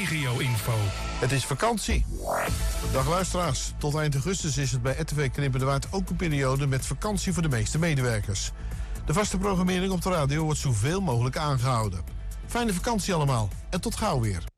regio-info. Het is vakantie. Dag luisteraars. Tot eind augustus is het bij RTV Knippen de Waard ook een periode met vakantie voor de meeste medewerkers. De vaste programmering op de radio wordt zoveel mogelijk aangehouden. Fijne vakantie allemaal en tot gauw weer.